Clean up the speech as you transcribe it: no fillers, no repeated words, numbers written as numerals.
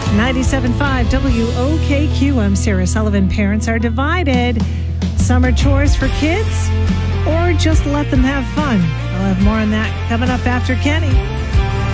97.5 WOKQ. I'm Sarah Sullivan. Parents are divided. Summer chores for kids or just let them have fun? I'll have more on that coming up after Kenny.